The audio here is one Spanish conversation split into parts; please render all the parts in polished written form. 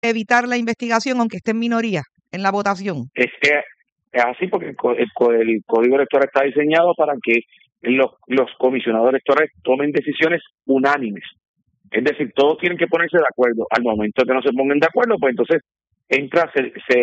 evitar la investigación aunque esté en minoría en la votación. Es que es así porque el Código Electoral está diseñado para que los comisionados electorales tomen decisiones unánimes. Es decir, todos tienen que ponerse de acuerdo. Al momento que no se pongan de acuerdo, pues entonces entra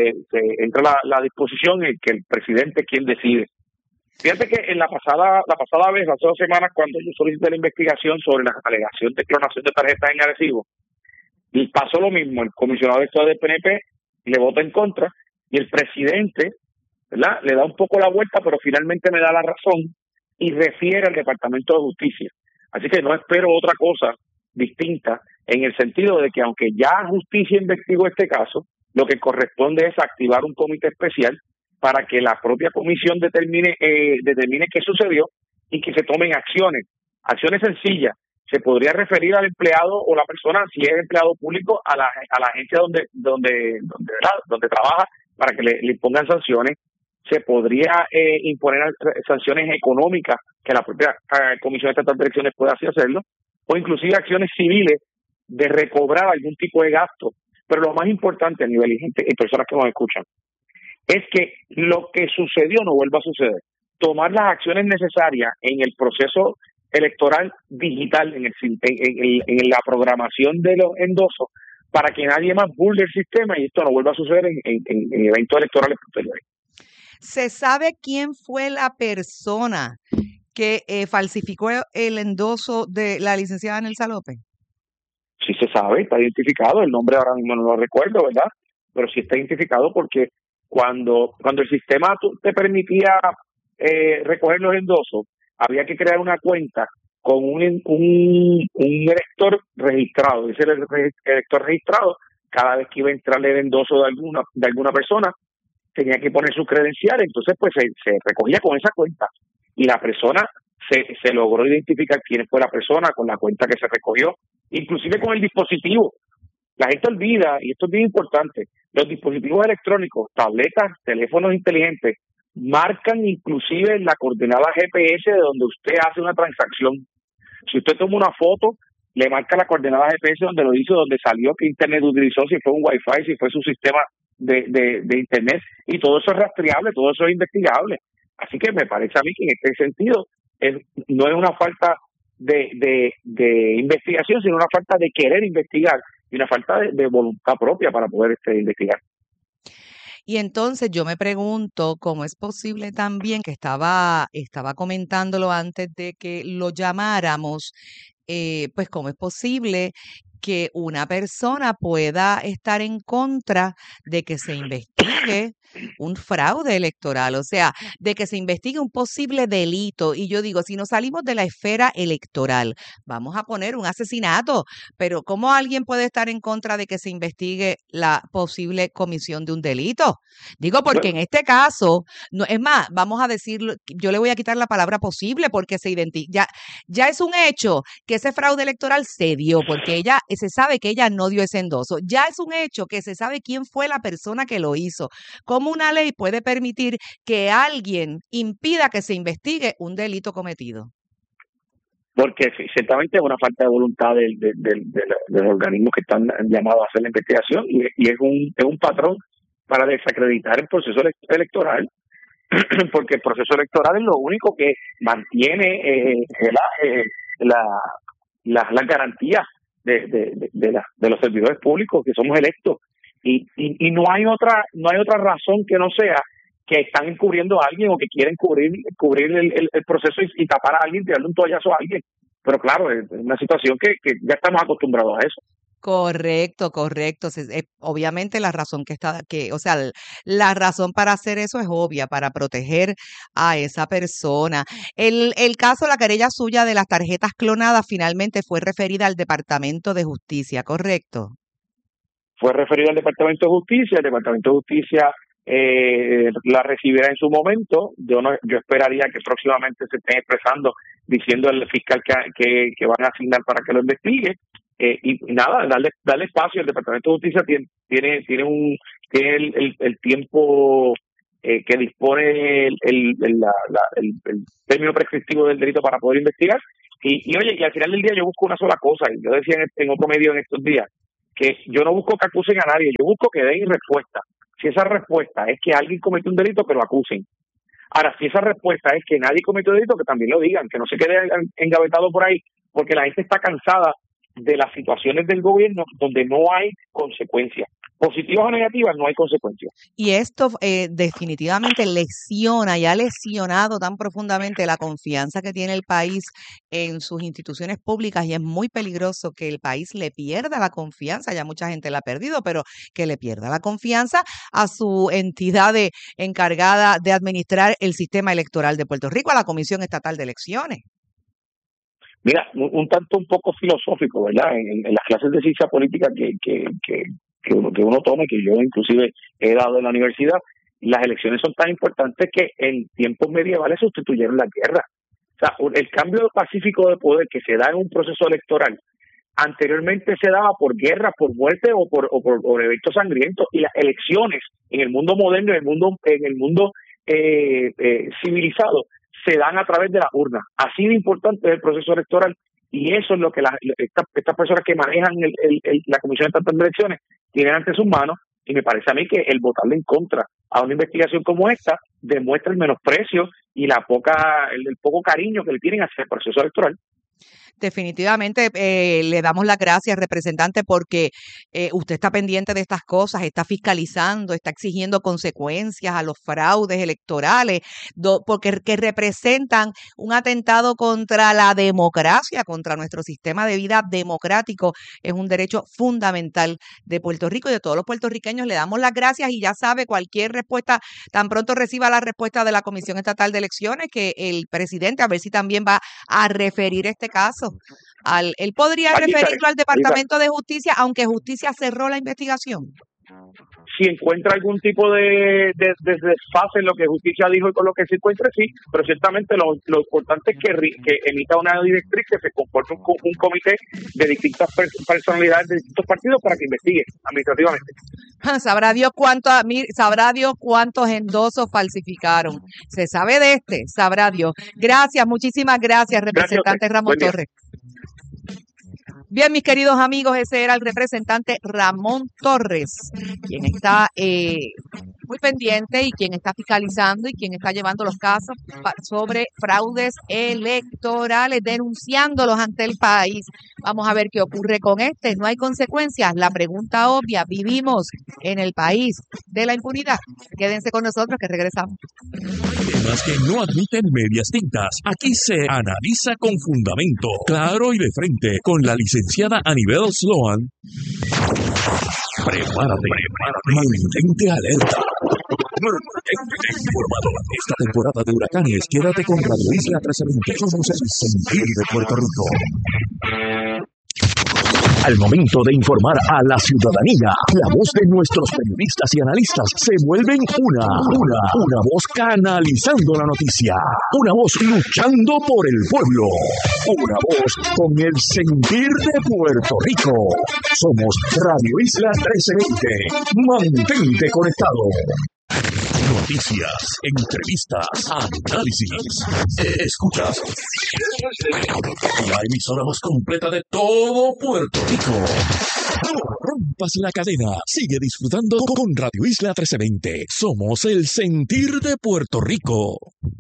la disposición en que el presidente es quien decide. Fíjate que en la pasada vez, hace 2 semanas, cuando yo solicité la investigación sobre la alegación de clonación de tarjetas en Arecibo, y pasó lo mismo, el comisionado electoral del PNP le vota en contra y el presidente, ¿verdad?, le da un poco la vuelta, pero finalmente me da la razón y refiere al Departamento de Justicia. Así que no espero otra cosa distinta en el sentido de que aunque ya Justicia investigó este caso, lo que corresponde es activar un comité especial para que la propia comisión determine qué sucedió y que se tomen acciones sencillas. Se podría referir al empleado o la persona, si es empleado público, a la agencia donde trabaja para que le impongan sanciones. Se podría imponer sanciones económicas que la propia Comisión Estatal de Elecciones pueda así hacerlo, o inclusive acciones civiles de recobrar algún tipo de gasto. Pero lo más importante a nivel y personas que nos escuchan es que lo que sucedió no vuelva a suceder. Tomar las acciones necesarias en el proceso electoral digital, en la programación de los endosos, para que nadie más burle el sistema y esto no vuelva a suceder en eventos electorales posteriores. ¿Se sabe quién fue la persona que falsificó el endoso de la licenciada Nelsa López? Sí se sabe, está identificado, el nombre ahora mismo no lo recuerdo, ¿verdad? Pero sí está identificado porque cuando el sistema te permitía recoger los endosos, había que crear una cuenta con un elector registrado. Ese elector registrado, cada vez que iba a entrar el endoso de alguna persona, tenía que poner sus credenciales. Entonces, pues se recogía con esa cuenta y la persona se logró identificar quién fue la persona con la cuenta que se recogió, inclusive con el dispositivo. La gente olvida, y esto es bien importante, los dispositivos electrónicos, tabletas, teléfonos inteligentes, marcan inclusive la coordenada GPS de donde usted hace una transacción. Si usted toma una foto, le marca la coordenada GPS donde lo hizo, donde salió, qué internet utilizó, si fue un Wi-Fi, si fue su sistema de internet, y todo eso es rastreable, todo eso es investigable. Así que me parece a mí que en este sentido no es una falta de investigación, sino una falta de querer investigar y una falta de voluntad propia para poder investigar. Y entonces yo me pregunto cómo es posible también, que estaba comentándolo antes de que lo llamáramos, pues cómo es posible que una persona pueda estar en contra de que se investigue un fraude electoral, o sea, de que se investigue un posible delito. Y yo digo, si nos salimos de la esfera electoral, vamos a poner un asesinato, pero ¿cómo alguien puede estar en contra de que se investigue la posible comisión de un delito? Digo, porque en este caso, no, es más, vamos a decirlo, yo le voy a quitar la palabra posible porque ya es un hecho que ese fraude electoral se dio, porque se sabe que ella no dio ese endoso. Ya es un hecho que se sabe quién fue la persona que lo hizo. ¿Cómo una ley puede permitir que alguien impida que se investigue un delito cometido? Porque ciertamente es una falta de voluntad de los organismos que están llamados a hacer la investigación y es un patrón para desacreditar el proceso electoral, porque el proceso electoral es lo único que mantiene las garantías de los servidores públicos que somos electos, y no hay otra razón que no sea que están encubriendo a alguien o que quieren cubrir el proceso y tapar a alguien, tirarle un toallazo a alguien. Pero claro, es una situación que ya estamos acostumbrados a eso. Correcto. Obviamente la razón la razón para hacer eso es obvia, para proteger a esa persona. El caso, la querella suya de las tarjetas clonadas finalmente fue referida al Departamento de Justicia, ¿correcto? Fue referida al Departamento de Justicia, el Departamento de Justicia la recibirá en su momento. Yo esperaría que próximamente se estén expresando diciendo al fiscal que van a asignar para que lo investigue. Y nada, darle espacio. El Departamento de Justicia tiene el tiempo que dispone el término prescriptivo del delito para poder investigar. Y oye, y al final del día yo busco una sola cosa, y yo decía en otro medio en estos días, que yo no busco que acusen a nadie, yo busco que den respuesta. Si esa respuesta es que alguien cometió un delito, que lo acusen. Ahora, si esa respuesta es que nadie cometió delito, que también lo digan, que no se quede engavetado por ahí, porque la gente está cansada de las situaciones del gobierno donde no hay consecuencias. Positivas o negativas, no hay consecuencias. Y esto definitivamente lesiona y ha lesionado tan profundamente la confianza que tiene el país en sus instituciones públicas, y es muy peligroso que el país le pierda la confianza. Ya mucha gente la ha perdido, pero que le pierda la confianza a su entidad encargada de administrar el sistema electoral de Puerto Rico, a la Comisión Estatal de Elecciones. Mira, un tanto un poco filosófico, ¿verdad? En las clases de ciencia política que uno toma, que yo inclusive he dado en la universidad, las elecciones son tan importantes que en tiempos medievales sustituyeron la guerra. O sea, el cambio pacífico de poder que se da en un proceso electoral anteriormente se daba por guerra, por muerte o por eventos sangrientos, y las elecciones en el mundo moderno, en el mundo civilizado, se dan a través de la urna. Así de importante es el proceso electoral, y eso es lo que estas personas que manejan la Comisión Estatal de Elecciones tienen ante sus manos, y me parece a mí que el votarle en contra a una investigación como esta demuestra el menosprecio y el poco cariño que le tienen hacia el proceso electoral. Definitivamente le damos las gracias, representante, porque usted está pendiente de estas cosas, está fiscalizando, está exigiendo consecuencias a los fraudes electorales, porque que representan un atentado contra la democracia, contra nuestro sistema de vida democrático. Es un derecho fundamental de Puerto Rico y de todos los puertorriqueños. Le damos las gracias, y ya sabe, cualquier respuesta, tan pronto reciba la respuesta de la Comisión Estatal de Elecciones, que el presidente, a ver si también va a referir este caso. Él podría referirlo al Departamento de Justicia, aunque Justicia cerró la investigación. Si encuentra algún tipo de desfase en lo que Justicia dijo y con lo que se encuentre, sí, pero ciertamente lo importante es que emita una directriz, que se comporte un comité de distintas personalidades de distintos partidos para que investigue administrativamente. Sabrá Dios cuántos endosos falsificaron. Se sabe de sabrá Dios. Gracias, muchísimas gracias, representante Ramón Torres. Bien, mis queridos amigos, ese era el representante Ramón Torres, quien está muy pendiente y quien está fiscalizando y quien está llevando los casos sobre fraudes electorales, denunciándolos ante el país. Vamos a ver qué ocurre con no hay consecuencias. La pregunta obvia, ¿vivimos en el país de la impunidad? Quédense con nosotros que regresamos. Temas que no admiten medias tintas. Aquí se analiza con fundamento, claro y de frente, con la licenciada Anibel Sloan. Prepárate. Mantente alerta. Mantente informado. Esta temporada de huracanes, quédate con Radio Isla 1320. Somos el sentir de Puerto Rico. Al momento de informar a la ciudadanía, la voz de nuestros periodistas y analistas se vuelven una voz canalizando la noticia, una voz luchando por el pueblo, una voz con el sentir de Puerto Rico. Somos Radio Isla 1320. Mantente conectado. Noticias, entrevistas, análisis. Escuchas la emisora más completa de todo Puerto Rico. No rompas la cadena. Sigue disfrutando con Radio Isla 1320. Somos el sentir de Puerto Rico.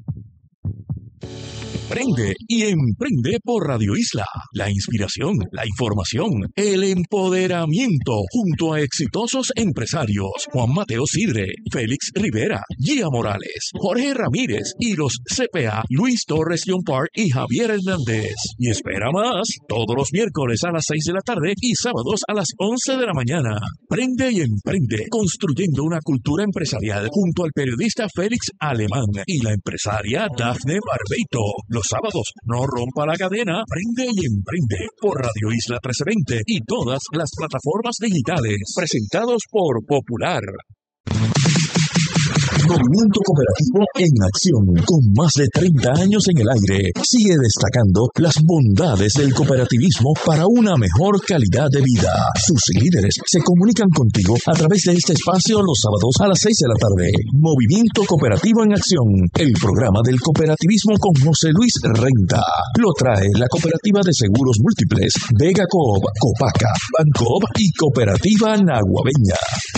Prende y emprende por Radio Isla. La inspiración, la información, el empoderamiento junto a exitosos empresarios Juan Mateo Sidre, Félix Rivera, Gia Morales, Jorge Ramírez y los CPA Luis Torres Llompart y Javier Hernández. Y espera más, todos los miércoles a las 6 de la tarde y sábados a las 11 de la mañana. Prende y emprende, construyendo una cultura empresarial junto al periodista Félix Alemán y la empresaria Dafne Barbeito. Los sábados, no rompa la cadena, prende y emprende por Radio Isla 1320 y todas las plataformas digitales, presentados por Popular. Movimiento Cooperativo en acción, con más de 30 años en el aire, sigue destacando las bondades del cooperativismo para una mejor calidad de vida. Sus líderes se comunican contigo a través de este espacio los sábados a las 6 de la tarde. Movimiento Cooperativo en acción, el programa del cooperativismo con José Luis Renta. Lo trae la Cooperativa de Seguros Múltiples, Vega Coop, Copaca, Bancoop y Cooperativa Naguabeña.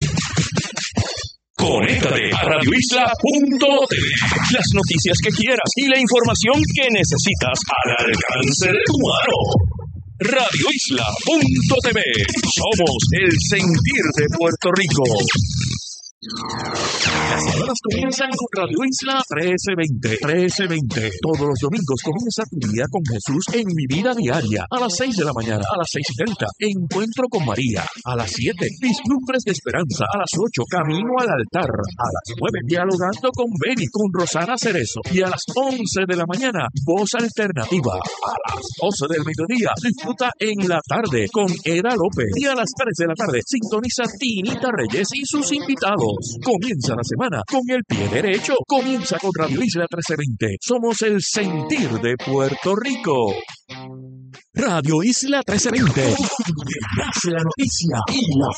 Conéctate a radioisla.tv. Las noticias que quieras y la información que necesitas al alcance de tu mano. Radioisla.tv. Somos el sentir de Puerto Rico. Las semanas comienzan con Radio Isla 1320. Todos los domingos comienza tu día con Jesús en Mi Vida Diaria. A las 6 de la mañana, a las 6:30, Encuentro con María. A las 7, Vislumbres de Esperanza. A las 8, Camino al Altar. A las 9, Dialogando con Beni, con Rosana Cerezo. Y a las 11 de la mañana, Voz Alternativa. A las 12 del mediodía, disfruta en la tarde con Eda López. Y a las 3 de la tarde, sintoniza Tinita Reyes y sus invitados. Comienza la semana con el pie derecho. Comienza con Radio Isla 1320. Somos el sentir de Puerto Rico. Radio Isla 1320. Nace la noticia y la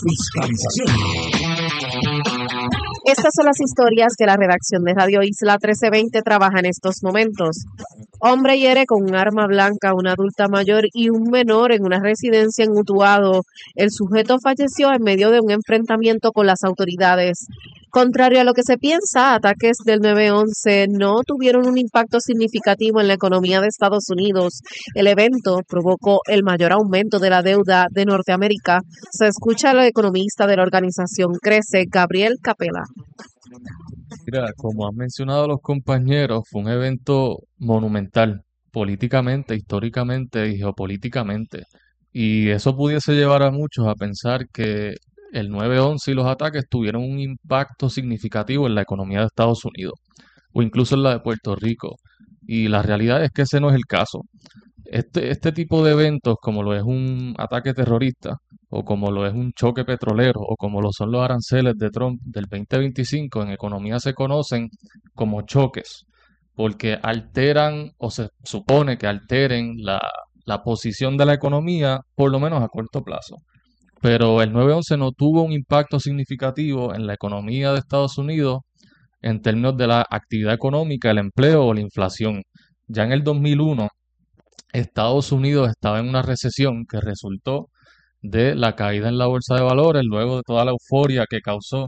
fiscalización. Estas son las historias que la redacción de Radio Isla 1320 trabaja en estos momentos. Hombre hiere con un arma blanca a una adulta mayor y un menor en una residencia en Utuado. El sujeto falleció en medio de un enfrentamiento con las autoridades. Contrario a lo que se piensa, ataques del 9/11 no tuvieron un impacto significativo en la economía de Estados Unidos. El evento provocó el mayor aumento de la deuda de Norteamérica. Se escucha al economista de la organización CRECE, Gabriel Capela. Mira, como han mencionado los compañeros, fue un evento monumental, políticamente, históricamente y geopolíticamente. Y eso pudiese llevar a muchos a pensar que el 9/11 y los ataques tuvieron un impacto significativo en la economía de Estados Unidos, o incluso en la de Puerto Rico. Y la realidad es que ese no es el caso. Este tipo de eventos, como lo es un ataque terrorista, o como lo es un choque petrolero, o como lo son los aranceles de Trump del 2025, en economía se conocen como choques, porque alteran o se supone que alteren la posición de la economía, por lo menos a corto plazo. Pero el 9/11 no tuvo un impacto significativo en la economía de Estados Unidos en términos de la actividad económica, el empleo o la inflación. Ya en el 2001, Estados Unidos estaba en una recesión que resultó de la caída en la bolsa de valores, luego de toda la euforia que causó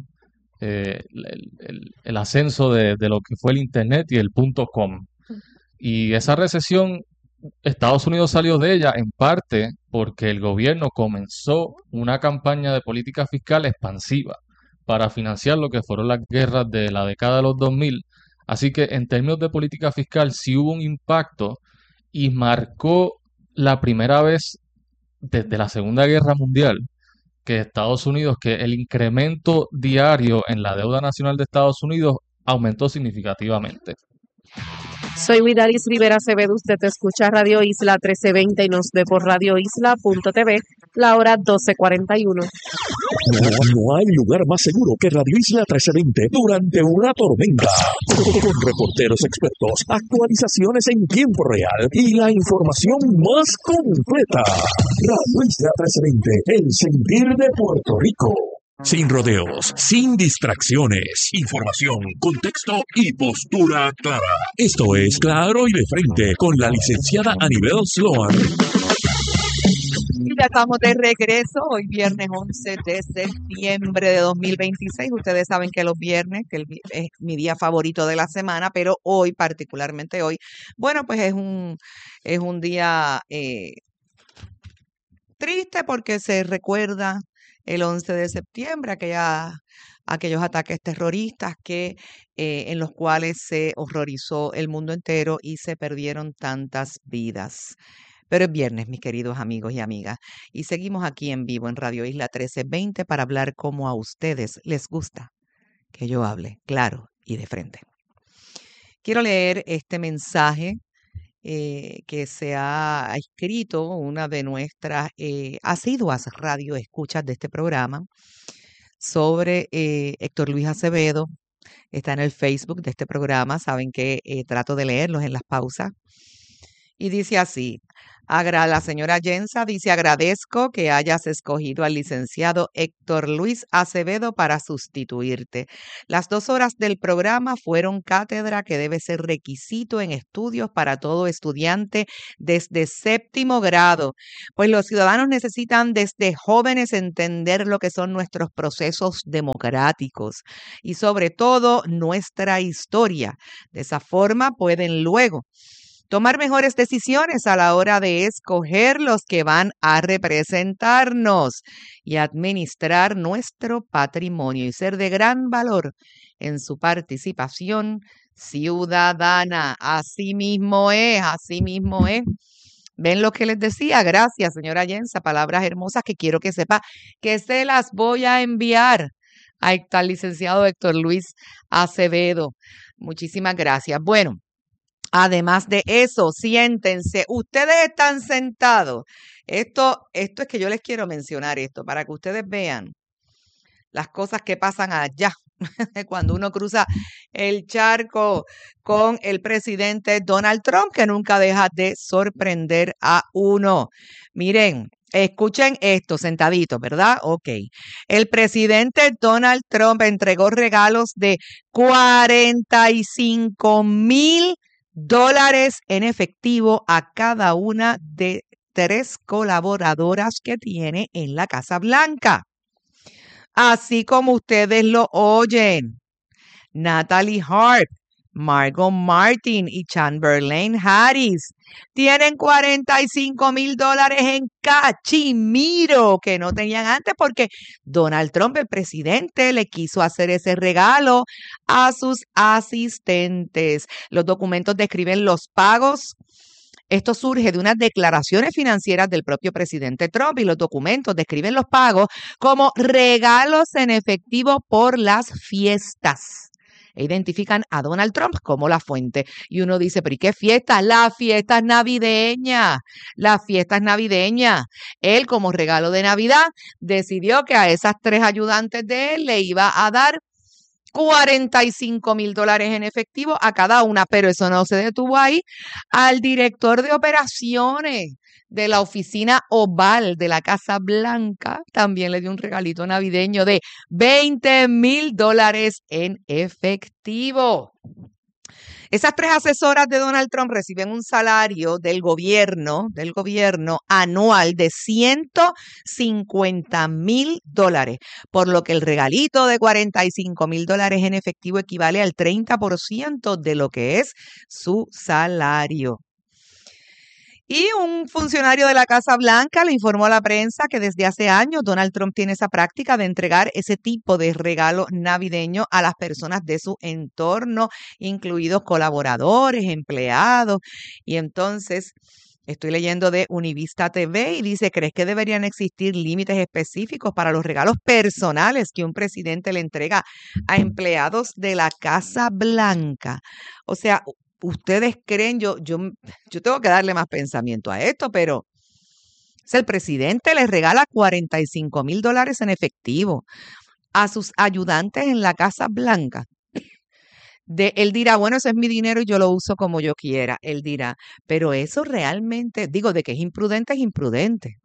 el ascenso de lo que fue el Internet y el .com. Y esa recesión, Estados Unidos salió de ella en parte porque el gobierno comenzó una campaña de política fiscal expansiva para financiar lo que fueron las guerras de la década de los 2000. Así que en términos de política fiscal sí hubo un impacto y marcó la primera vez desde la Segunda Guerra Mundial que Estados Unidos, que el incremento diario en la deuda nacional de Estados Unidos aumentó significativamente. Soy Vidalis Rivera Acevedo, usted escucha Radio Isla 1320 y nos ve por radioisla.tv, la hora 12:41. No hay lugar más seguro que Radio Isla 1320 durante una tormenta. Con reporteros expertos, actualizaciones en tiempo real y la información más completa. Radio Isla 1320, el sentir de Puerto Rico. Sin rodeos, sin distracciones, información, contexto y postura clara. Esto es Claro y de Frente con la licenciada Anibel Sloan. Y ya estamos de regreso, hoy viernes 11 de septiembre de 2026. Ustedes saben que los viernes, es mi día favorito de la semana, pero hoy, particularmente hoy, bueno, pues es un día triste porque se recuerda el 11 de septiembre, aquellos ataques terroristas en los cuales se horrorizó el mundo entero y se perdieron tantas vidas. Pero es viernes, mis queridos amigos y amigas, y seguimos aquí en vivo en Radio Isla 1320 para hablar como a ustedes les gusta que yo hable claro y de frente. Quiero leer este mensaje que se ha escrito una de nuestras asiduas radioescuchas de este programa sobre Héctor Luis Acevedo, está en el Facebook de este programa, saben que trato de leerlos en las pausas. Y dice así, la señora Yensa dice, agradezco que hayas escogido al licenciado Héctor Luis Acevedo para sustituirte. Las 2 horas del programa fueron cátedra que debe ser requisito en estudios para todo estudiante desde 7º grado, pues los ciudadanos necesitan desde jóvenes entender lo que son nuestros procesos democráticos y sobre todo nuestra historia. De esa forma pueden luego tomar mejores decisiones a la hora de escoger los que van a representarnos y administrar nuestro patrimonio y ser de gran valor en su participación ciudadana. Así mismo es, así mismo es. ¿Ven lo que les decía? Gracias, señora Yensa. Palabras hermosas que quiero que sepa que se las voy a enviar al licenciado Héctor Luis Acevedo. Muchísimas gracias. Bueno. Además de eso, siéntense. Ustedes están sentados. Esto es que yo les quiero mencionar esto para que ustedes vean las cosas que pasan allá cuando uno cruza el charco con el presidente Donald Trump, que nunca deja de sorprender a uno. Miren, escuchen esto, sentaditos, ¿verdad? Ok. El presidente Donald Trump entregó regalos de $45,000 en efectivo a cada una de 3 colaboradoras que tiene en la Casa Blanca. Así como ustedes lo oyen, Natalie Hart, Margot Martin y Chamberlain Harris tienen $45,000 en cachimiro que no tenían antes porque Donald Trump, el presidente, le quiso hacer ese regalo a sus asistentes. Los documentos describen los pagos. Esto surge de unas declaraciones financieras del propio presidente Trump y los documentos describen los pagos como regalos en efectivo por las fiestas. Identifican a Donald Trump como la fuente. Y uno dice, ¿pero y qué fiesta? Las fiestas navideñas. Las fiestas navideñas. Él, como regalo de Navidad, decidió que a esas 3 ayudantes de él le iba a dar $45,000 en efectivo a cada una, pero eso no se detuvo ahí. Al director de operaciones de la oficina oval de la Casa Blanca también le dio un regalito navideño de $20,000 en efectivo. Esas 3 asesoras de Donald Trump reciben un salario del gobierno anual de $150,000, por lo que el regalito de $45,000 en efectivo equivale al 30% de lo que es su salario. Y un funcionario de la Casa Blanca le informó a la prensa que desde hace años Donald Trump tiene esa práctica de entregar ese tipo de regalo navideño a las personas de su entorno, incluidos colaboradores, empleados. Y entonces estoy leyendo de Univista TV y dice, ¿crees que deberían existir límites específicos para los regalos personales que un presidente le entrega a empleados de la Casa Blanca? O sea, ustedes creen, yo tengo que darle más pensamiento a esto, pero si el presidente le regala $45,000 en efectivo a sus ayudantes en la Casa Blanca, él dirá, bueno, ese es mi dinero y yo lo uso como yo quiera. Él dirá, pero eso realmente, digo, de que es imprudente, es imprudente.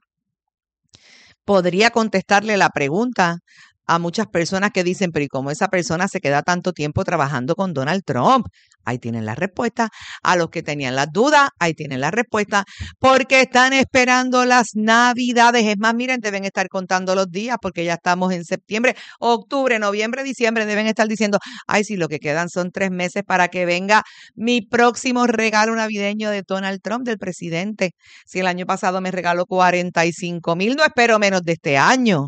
Podría contestarle la pregunta a muchas personas que dicen, pero ¿y cómo esa persona se queda tanto tiempo trabajando con Donald Trump? Ahí tienen la respuesta. A los que tenían las dudas, ahí tienen la respuesta. Porque están esperando las Navidades. Es más, miren, deben estar contando los días porque ya estamos en septiembre, octubre, noviembre, diciembre. Deben estar diciendo, ay, sí, lo que quedan son 3 meses para que venga mi próximo regalo navideño de Donald Trump, del presidente. Si el año pasado me regaló $45,000, no espero menos de este año.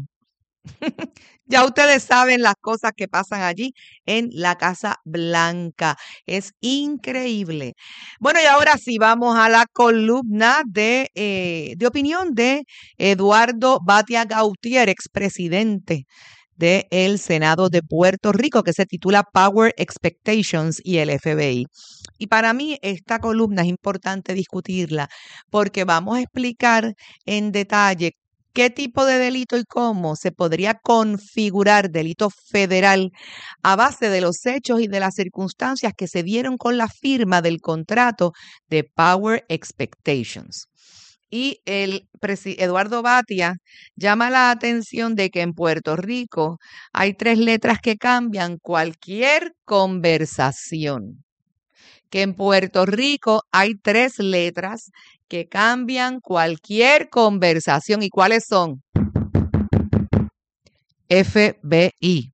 Ya ustedes saben las cosas que pasan allí en la Casa Blanca. Es increíble. Bueno, y ahora sí vamos a la columna de opinión de Eduardo Batia Gautier, expresidente del Senado de Puerto Rico, que se titula Power Expectations y el FBI. Y para mí esta columna es importante discutirla porque vamos a explicar en detalle qué tipo de delito y cómo se podría configurar delito federal a base de los hechos y de las circunstancias que se dieron con la firma del contrato de Power Expectations. Y Eduardo Batia llama la atención de que en Puerto Rico hay 3 letras que cambian cualquier conversación. Que en Puerto Rico hay 3 letras que cambian cualquier conversación. ¿Y cuáles son? FBI.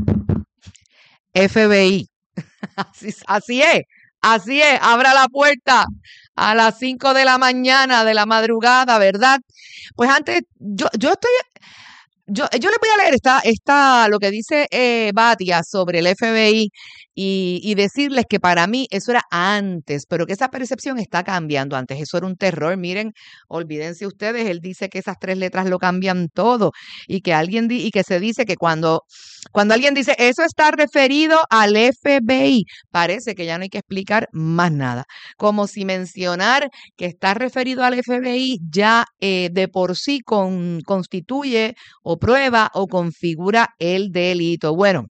FBI. Así es. Abra la puerta a las 5 de la mañana, de la madrugada, ¿verdad? Pues antes, yo les voy a leer lo que dice Batia sobre el FBI y decirles que para mí eso era antes, pero que esa percepción está cambiando. Antes eso era un terror. Miren, olvídense ustedes, él dice que esas 3 letras lo cambian todo y que se dice que cuando alguien dice eso está referido al FBI, parece que ya no hay que explicar más nada. Como si mencionar que está referido al FBI ya de por sí constituye o prueba o configura el delito. Bueno,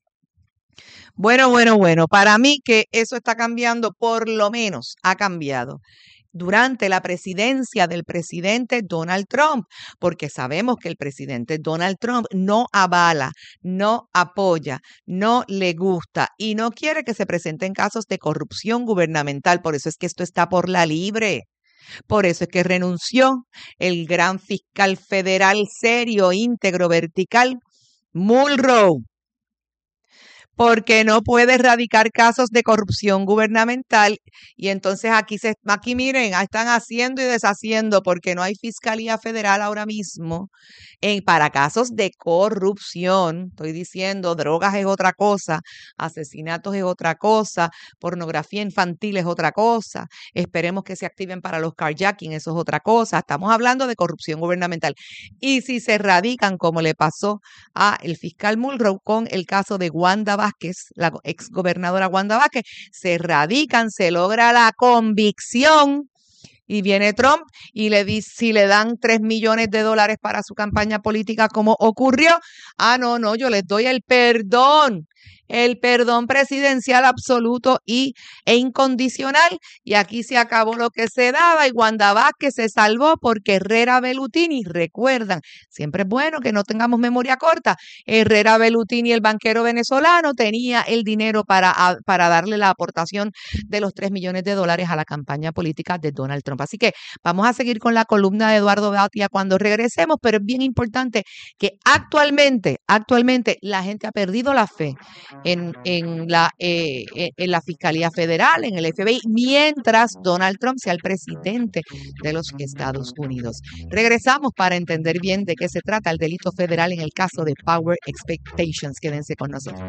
para mí que eso está cambiando, por lo menos ha cambiado durante la presidencia del presidente Donald Trump, porque sabemos que el presidente Donald Trump no avala, no apoya, no le gusta y no quiere que se presenten casos de corrupción gubernamental. Por eso es que esto está por la libre. Por eso es que renunció el gran fiscal federal serio, íntegro, vertical, Mulrow, porque no puede erradicar casos de corrupción gubernamental. Y entonces aquí miren, están haciendo y deshaciendo porque no hay fiscalía federal ahora mismo para casos de corrupción. Estoy diciendo, drogas es otra cosa, asesinatos es otra cosa, pornografía infantil es otra cosa. Esperemos que se activen para los carjacking, eso es otra cosa. Estamos hablando de corrupción gubernamental. Y si se erradican, como le pasó a el fiscal Mulrow con el caso de Wanda Vázquez, la exgobernadora Wanda Vázquez, se erradican, se logra la convicción y viene Trump y le dice, si le dan $3 millones para su campaña política, como ocurrió, no, yo les doy el perdón presidencial absoluto e incondicional, y aquí se acabó lo que se daba y Wanda Vázquez se salvó porque Herrera Bellutini, recuerdan, siempre es bueno que no tengamos memoria corta, Herrera Bellutini, el banquero venezolano, tenía el dinero para darle la aportación de los $3 millones a la campaña política de Donald Trump. Así que vamos a seguir con la columna de Eduardo Batia cuando regresemos, pero es bien importante que actualmente la gente ha perdido la fe en la Fiscalía Federal, en el FBI, mientras Donald Trump sea el presidente de los Estados Unidos. Regresamos para entender bien de qué se trata el delito federal en el caso de Power Expectations. Quédense con nosotros.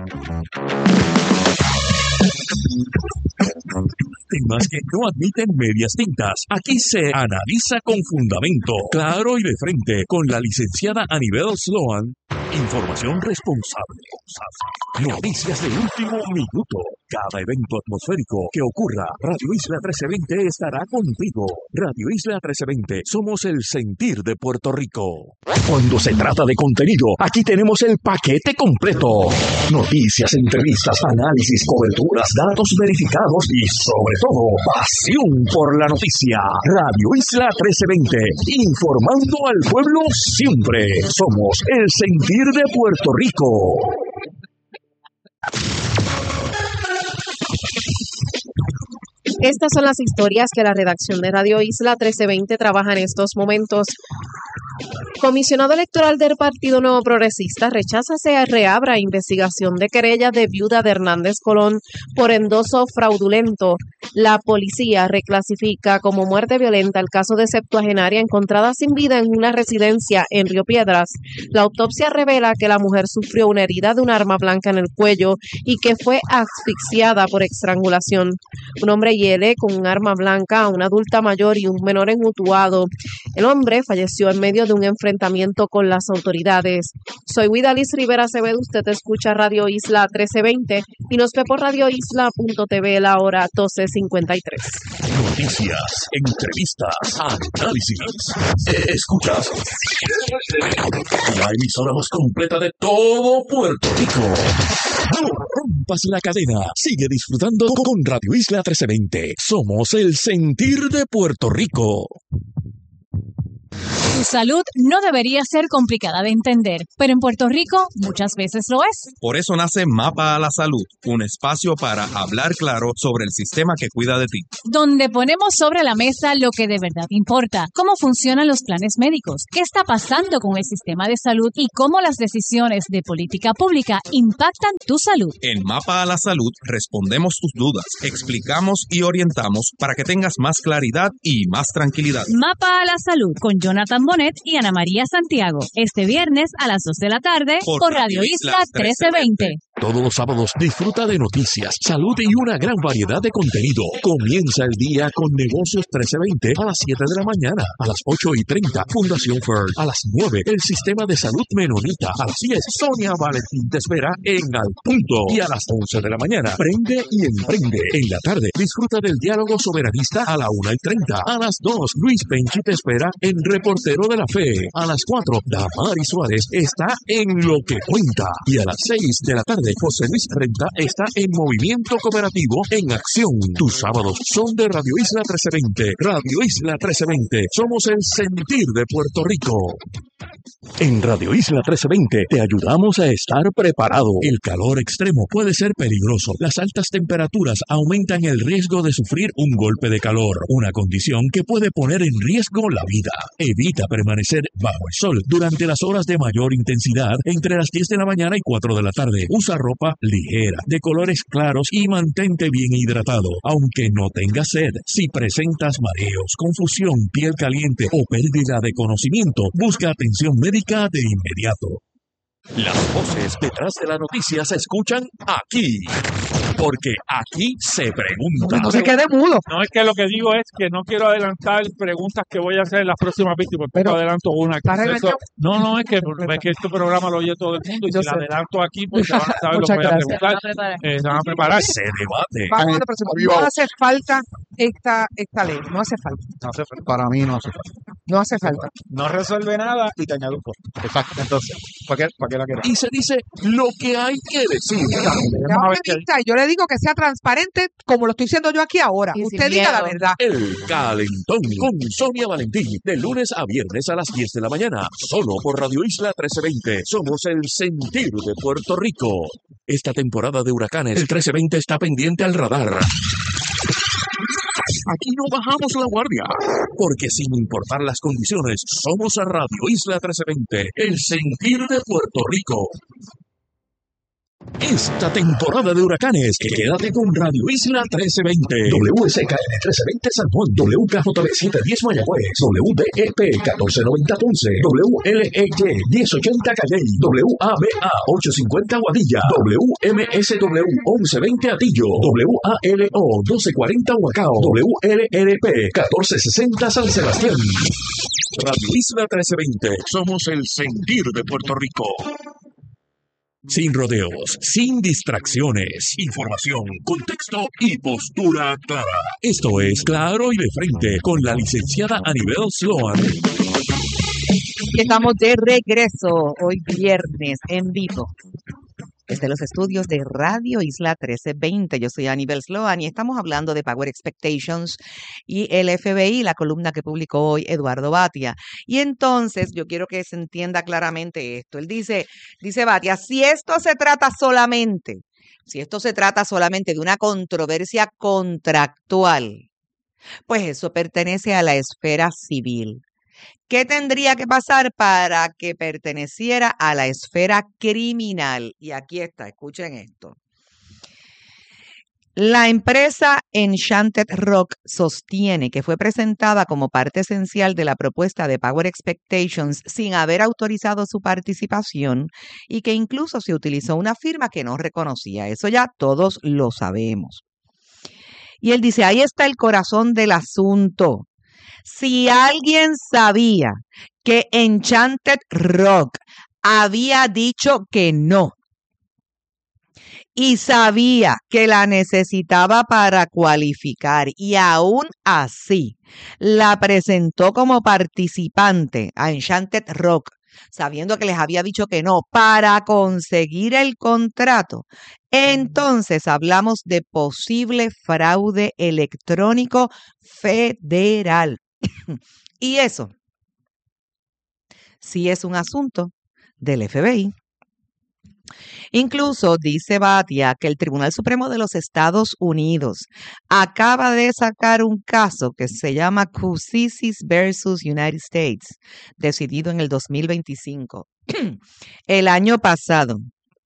Temas que no admiten medias tintas. Aquí se analiza con fundamento, claro y de frente, con la licenciada Anibel Sloan. Información responsable. Noticias de último minuto. Cada evento atmosférico que ocurra, Radio Isla 1320 estará contigo. Radio Isla 1320, somos el sentir de Puerto Rico. Cuando se trata de contenido, aquí tenemos el paquete completo. Noticias, entrevistas, análisis, coberturas, datos verificados y sobre todo, pasión por la noticia. Radio Isla 1320, informando al pueblo siempre. Somos el sentir de Puerto Rico. Estas son las historias que la redacción de Radio Isla 1320 trabaja en estos momentos. Comisionado electoral del Partido Nuevo Progresista rechaza se reabra investigación de querella de viuda de Hernández Colón por endoso fraudulento. La policía reclasifica como muerte violenta el caso de septuagenaria encontrada sin vida en una residencia en Río Piedras. La autopsia revela que la mujer sufrió una herida de un arma blanca en el cuello y que fue asfixiada por estrangulación. Un hombre hiere con un arma blanca a una adulta mayor y un menor en Utuado. El hombre falleció en medio de un enfrentamiento enfrentamiento con las autoridades. Soy Widalis Rivera Acevedo, usted escucha Radio Isla 1320 y nos ve por radioisla.tv la hora 12:53. Noticias, entrevistas, análisis. Escuchas la emisora más completa de todo Puerto Rico. No rompas la cadena. Sigue disfrutando con Radio Isla 1320. Somos el sentir de Puerto Rico. Tu salud no debería ser complicada de entender, pero en Puerto Rico muchas veces lo es. Por eso nace Mapa a la Salud, un espacio para hablar claro sobre el sistema que cuida de ti. Donde ponemos sobre la mesa lo que de verdad importa, cómo funcionan los planes médicos, qué está pasando con el sistema de salud y cómo las decisiones de política pública impactan tu salud. En Mapa a la Salud respondemos tus dudas, explicamos y orientamos para que tengas más claridad y más tranquilidad. Mapa a la Salud con Jonathan Bonet y Ana María Santiago. Este viernes a las 2 de la tarde por Radio Isla 1320. Todos los sábados disfruta de noticias, salud y una gran variedad de contenido. Comienza el día con Negocios 1320 a las 7 de la mañana. A las 8:30, Fundación Ferd. A las 9, el Sistema de Salud Menonita. A las 10, Sonia Valentín te espera en Al Punto. Y a las 11 de la mañana, Prende y Emprende. En la tarde, disfruta del diálogo soberanista a la 1:30. A las 2, Luis Penchi te espera en Reportero de la Fe. A las 4, Damari Suárez está en Lo que Cuenta. Y a las 6 de la tarde, José Luis Renta está en Movimiento Cooperativo en Acción. Tus sábados son de Radio Isla 1320. Radio Isla 1320. Somos el sentir de Puerto Rico. En Radio Isla 1320 te ayudamos a estar preparado. El calor extremo puede ser peligroso. Las altas temperaturas aumentan el riesgo de sufrir un golpe de calor, una condición que puede poner en riesgo la vida. Evita permanecer bajo el sol durante las horas de mayor intensidad entre las 10 de la mañana y 4 de la tarde. Usa ropa ligera, de colores claros y mantente bien hidratado, aunque no tengas sed. Si presentas mareos, confusión, piel caliente o pérdida de conocimiento, busca atención médica de inmediato. Las voces detrás de la noticia se escuchan aquí, porque aquí se pregunta. No se quede mudo. No, es que lo que digo es que no quiero adelantar preguntas que voy a hacer en las próximas víctimas, pero adelanto una. No, es que este programa lo oye todo el mundo y si la adelanto aquí, pues se van a saber lo que voy a preguntar. Se van a preparar. Se debate. No hace falta esta ley, no hace falta. No hace falta. Para mí no hace falta. No hace falta. No resuelve nada y te añado un costo. Exacto. Entonces, ¿para qué la quieres? Y se dice lo que hay que decir. Yo le digo que sea transparente como lo estoy diciendo yo aquí ahora. Y Usted sin diga la miedo. verdad. El Calentón con Sonia Valentín, de lunes a viernes a las 10 de la mañana, solo por Radio Isla 1320. Somos el sentir de Puerto Rico. Esta temporada de huracanes, el 1320 está pendiente al radar. Aquí no bajamos la guardia, porque sin importar las condiciones, somos a Radio Isla 1320, el sentir de Puerto Rico. Esta temporada de huracanes, quédate con Radio Isla 1320. WSKN 1320 San Juan, WKJB 710 Mayagüez, WDEP 1490 Ponce, WLEY 1080 Calley, WABA 850 Guadilla, WMSW 1120 Atillo, WALO 1240 Huacao, WLRP 1460 San Sebastián. Radio Isla 1320, somos el sentir de Puerto Rico. Sin rodeos, sin distracciones, información, contexto y postura clara. Esto es Claro y de Frente con la licenciada Anibel Sloan. Estamos de regreso hoy viernes en vivo desde los estudios de Radio Isla 1320. Yo soy Anibel Sloan y estamos hablando de Power Expectations y el FBI, la columna que publicó hoy Eduardo Batia. Y entonces yo quiero que se entienda claramente esto. Él dice Batia, si esto se trata solamente de una controversia contractual, pues eso pertenece a la esfera civil. ¿Qué tendría que pasar para que perteneciera a la esfera criminal? Y aquí está, escuchen esto. La empresa Enchanted Rock sostiene que fue presentada como parte esencial de la propuesta de Power Expectations sin haber autorizado su participación y que incluso se utilizó una firma que no reconocía. Eso ya todos lo sabemos. Y él dice, ahí está el corazón del asunto. Si alguien sabía que Enchanted Rock había dicho que no y sabía que la necesitaba para cualificar y aún así la presentó como participante a Enchanted Rock, sabiendo que les había dicho que no, para conseguir el contrato, entonces hablamos de posible fraude electrónico federal. Y eso sí es un asunto del FBI. Incluso dice Batia que el Tribunal Supremo de los Estados Unidos acaba de sacar un caso que se llama Coussis versus United States, decidido en el 2025, el año pasado,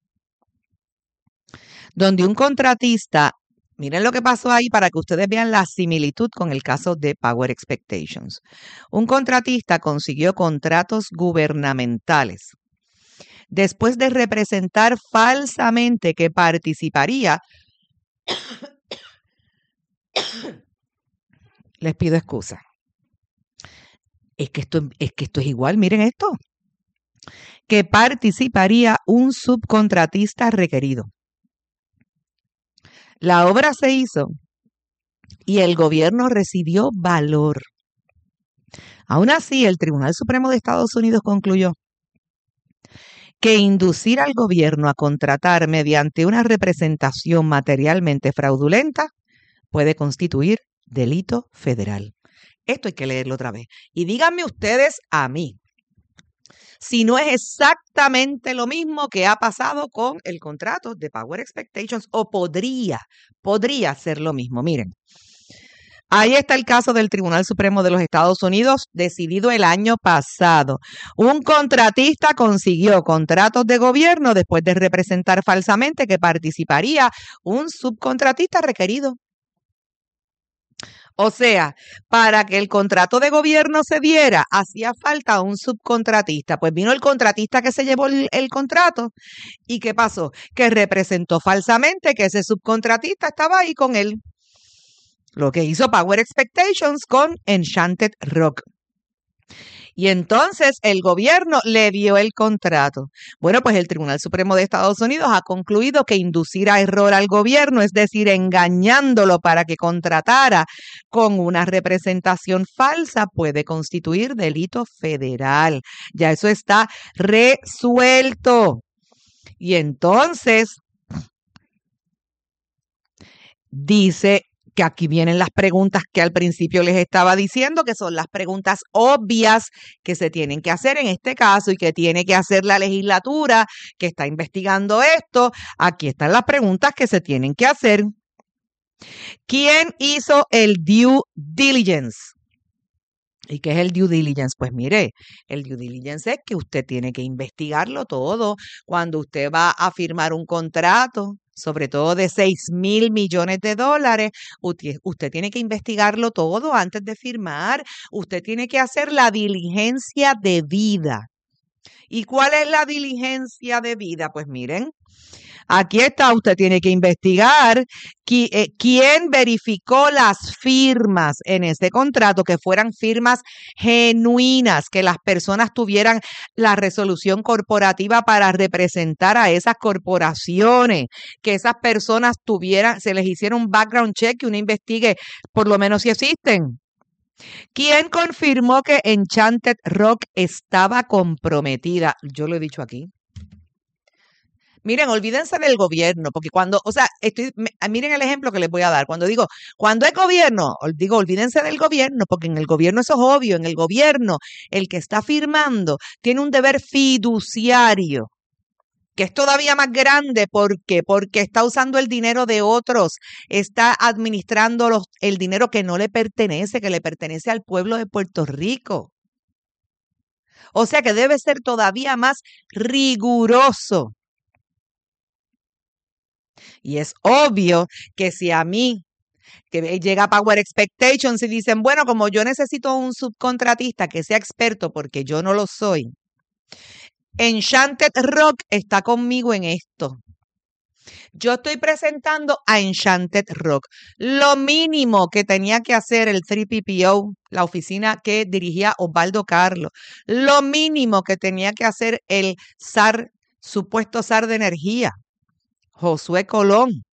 donde un contratista, miren lo que pasó ahí para que ustedes vean la similitud con el caso de Power Expectations. Un contratista consiguió contratos gubernamentales después de representar falsamente que participaría. Les pido excusa. Es que esto es igual, miren esto. Que participaría un subcontratista requerido. La obra se hizo y el gobierno recibió valor. Aún así, el Tribunal Supremo de Estados Unidos concluyó que inducir al gobierno a contratar mediante una representación materialmente fraudulenta puede constituir delito federal. Esto hay que leerlo otra vez. Y díganme ustedes a mí si no es exactamente lo mismo que ha pasado con el contrato de Power Expectations, o podría ser lo mismo. Miren, ahí está el caso del Tribunal Supremo de los Estados Unidos, decidido el año pasado. Un contratista consiguió contratos de gobierno después de representar falsamente que participaría un subcontratista requerido. O sea, para que el contrato de gobierno se diera, hacía falta un subcontratista. Pues vino el contratista que se llevó el contrato. ¿Y qué pasó? Que representó falsamente que ese subcontratista estaba ahí con él. Lo que hizo Power Expectations con Enchanted Rock. Y entonces el gobierno le dio el contrato. Bueno, pues el Tribunal Supremo de Estados Unidos ha concluido que inducir a error al gobierno, es decir, engañándolo para que contratara con una representación falsa, puede constituir delito federal. Ya eso está resuelto. Y entonces dice que aquí vienen las preguntas que al principio les estaba diciendo, que son las preguntas obvias que se tienen que hacer en este caso y que tiene que hacer la legislatura que está investigando esto. Aquí están las preguntas que se tienen que hacer. ¿Quién hizo el due diligence? ¿Y qué es el due diligence? Pues mire, el due diligence es que usted tiene que investigarlo todo. Cuando usted va a firmar un contrato, sobre todo de $6,000 millones, usted tiene que investigarlo todo antes de firmar. Usted tiene que hacer la diligencia debida. ¿Y cuál es la diligencia debida? Pues miren, aquí está, usted tiene que investigar quién verificó las firmas en ese contrato, que fueran firmas genuinas, que las personas tuvieran la resolución corporativa para representar a esas corporaciones, que esas personas se les hiciera un background check, que uno investigue por lo menos si existen. ¿Quién confirmó que Enchanted Rock estaba comprometida? Yo lo he dicho aquí. Miren, olvídense del gobierno, porque miren el ejemplo que les voy a dar. Cuando es gobierno, olvídense del gobierno, porque en el gobierno eso es obvio. En el gobierno, el que está firmando tiene un deber fiduciario, que es todavía más grande. ¿Por qué? Porque está usando el dinero de otros, está administrando el dinero que no le pertenece, que le pertenece al pueblo de Puerto Rico. O sea que debe ser todavía más riguroso. Y es obvio que si a mí, que llega Power Expectations y dicen, bueno, como yo necesito un subcontratista que sea experto porque yo no lo soy, Enchanted Rock está conmigo en esto. Yo estoy presentando a Enchanted Rock. Lo mínimo que tenía que hacer el 3PPO, la oficina que dirigía Osvaldo Carlos, lo mínimo que tenía que hacer el SAR, supuesto SAR de energía, Josué Colón,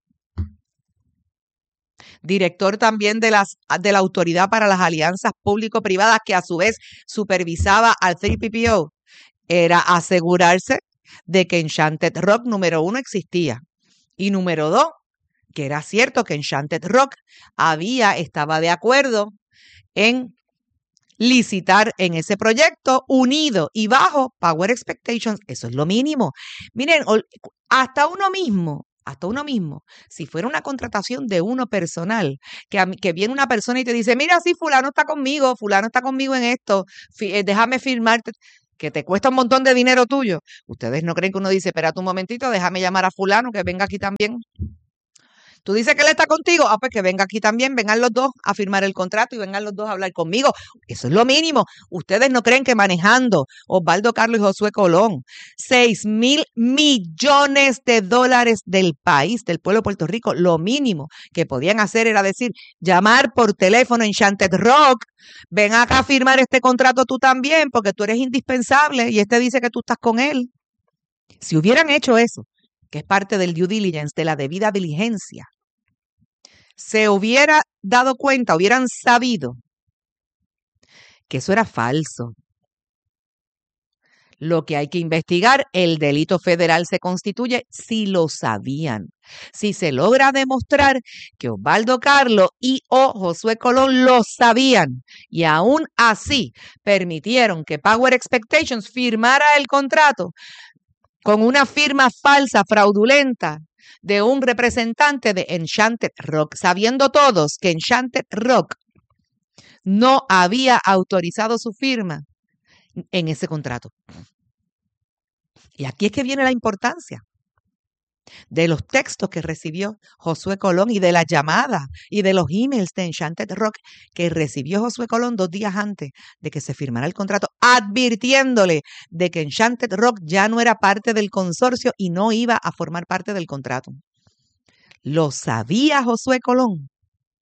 director también de la Autoridad para las Alianzas Público-Privadas, que a su vez supervisaba al 3PPO, era asegurarse de que Enchanted Rock, número 1, existía. Y número 2, que era cierto que Enchanted Rock estaba de acuerdo en licitar en ese proyecto unido y bajo Power Expectations. Eso es lo mínimo. Miren, hasta uno mismo, si fuera una contratación de uno personal, que viene una persona y te dice, mira, sí, fulano está conmigo en esto, déjame firmarte, que te cuesta un montón de dinero tuyo. ¿Ustedes no creen que uno dice, espérate un momentito, déjame llamar a fulano que venga aquí también? Tú dices que él está contigo, pues que venga aquí también, vengan los dos a firmar el contrato y vengan los dos a hablar conmigo. Eso es lo mínimo. Ustedes no creen que manejando Osvaldo Carlos y Josué Colón, $6,000 millones del país, del pueblo de Puerto Rico, lo mínimo que podían hacer era decir, llamar por teléfono en Enchanted Rock, ven acá a firmar este contrato tú también, porque tú eres indispensable y este dice que tú estás con él. Si hubieran hecho eso, que es parte del due diligence, de la debida diligencia, se hubiera dado cuenta, hubieran sabido que eso era falso. Lo que hay que investigar, el delito federal se constituye si lo sabían. Si se logra demostrar que Osvaldo Carlos y o Josué Colón lo sabían y aún así permitieron que Power Expectations firmara el contrato con una firma falsa, fraudulenta, de un representante de Enchanted Rock, sabiendo todos que Enchanted Rock no había autorizado su firma en ese contrato. Y aquí es que viene la importancia de los textos que recibió Josué Colón y de las llamadas y de los emails de Enchanted Rock que recibió Josué Colón 2 días antes de que se firmara el contrato, advirtiéndole de que Enchanted Rock ya no era parte del consorcio y no iba a formar parte del contrato. ¿Lo sabía Josué Colón?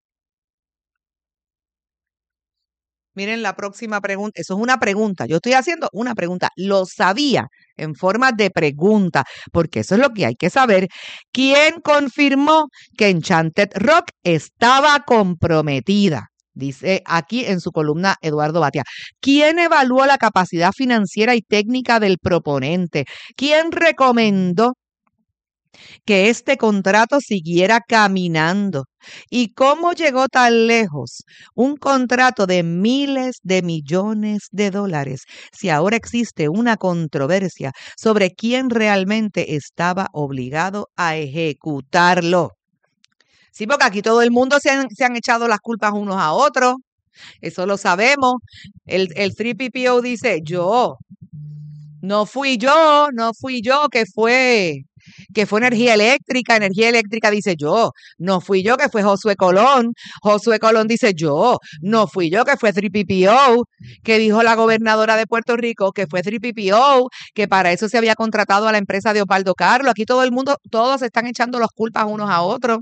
Miren la próxima pregunta. Eso es una pregunta. Yo estoy haciendo una pregunta. ¿Lo sabía? En forma de pregunta, porque eso es lo que hay que saber. ¿Quién confirmó que Enchanted Rock estaba comprometida? Dice aquí en su columna Eduardo Batia. ¿Quién evaluó la capacidad financiera y técnica del proponente? ¿Quién recomendó que este contrato siguiera caminando? ¿Y cómo llegó tan lejos un contrato de miles de millones de dólares si ahora existe una controversia sobre quién realmente estaba obligado a ejecutarlo? Sí, porque aquí todo el mundo se han echado las culpas unos a otros. Eso lo sabemos. El 3PPO dice, no fui yo, que fue Energía Eléctrica dice yo, no fui yo, que fue Josué Colón dice yo, no fui yo, que fue 3PPO, que dijo la gobernadora de Puerto Rico que fue 3PPO, que para eso se había contratado a la empresa de Osvaldo Carlos. Aquí todo el mundo, todos están echando las culpas unos a otros.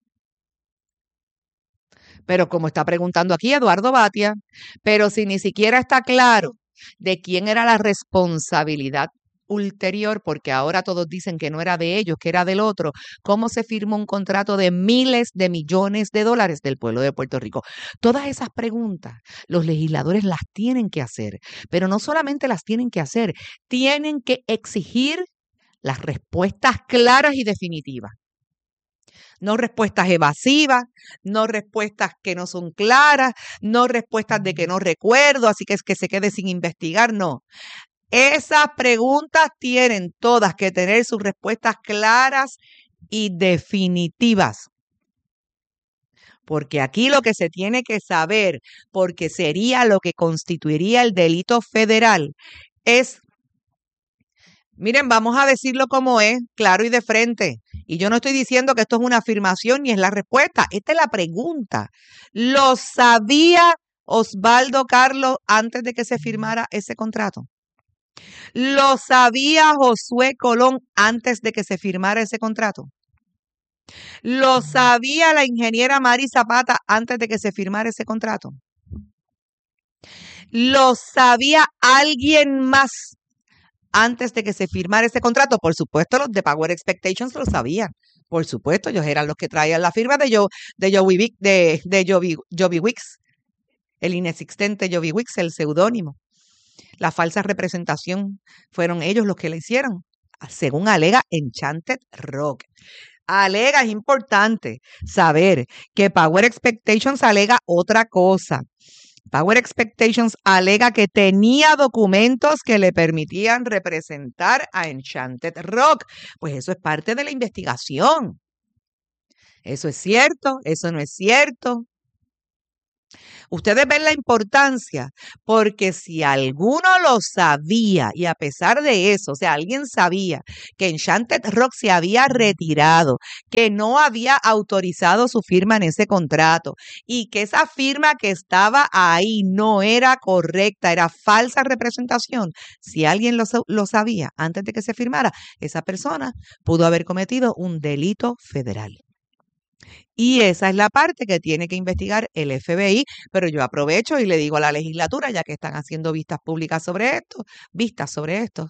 Pero como está preguntando aquí Eduardo Batia, pero si ni siquiera está claro de quién era la responsabilidad ulterior, porque ahora todos dicen que no era de ellos, que era del otro, ¿cómo se firmó un contrato de miles de millones de dólares del pueblo de Puerto Rico? Todas esas preguntas los legisladores las tienen que hacer, pero no solamente las tienen que hacer, tienen que exigir las respuestas claras y definitivas. No respuestas evasivas, no respuestas que no son claras, no respuestas de que no recuerdo, así que es que se quede sin investigar, no. Esas preguntas tienen todas que tener sus respuestas claras y definitivas. Porque aquí lo que se tiene que saber, porque sería lo que constituiría el delito federal, es, miren, vamos a decirlo como es, claro y de frente. Y yo no estoy diciendo que esto es una afirmación ni es la respuesta. Esta es la pregunta. ¿Lo sabía Osvaldo Carlos antes de que se firmara ese contrato? ¿Lo sabía Josué Colón antes de que se firmara ese contrato? ¿Lo sabía la ingeniera Mari Zapata antes de que se firmara ese contrato? ¿Lo sabía alguien más antes de que se firmara ese contrato? Por supuesto, los de Power Expectations lo sabían. Por supuesto, ellos eran los que traían la firma de Joby Wicks, el inexistente Joby Wicks, el seudónimo. La falsa representación fueron ellos los que la hicieron, según alega Enchanted Rock. Alega, es importante saber que Power Expectations alega otra cosa. Power Expectations alega que tenía documentos que le permitían representar a Enchanted Rock. Pues eso es parte de la investigación. ¿Eso es cierto? ¿Eso no es cierto? Ustedes ven la importancia, porque si alguno lo sabía y a pesar de eso, o sea, alguien sabía que Enchanted Rock se había retirado, que no había autorizado su firma en ese contrato y que esa firma que estaba ahí no era correcta, era falsa representación, si alguien lo sabía antes de que se firmara, esa persona pudo haber cometido un delito federal. Y esa es la parte que tiene que investigar el FBI, pero yo aprovecho y le digo a la legislatura, ya que están haciendo vistas públicas sobre esto,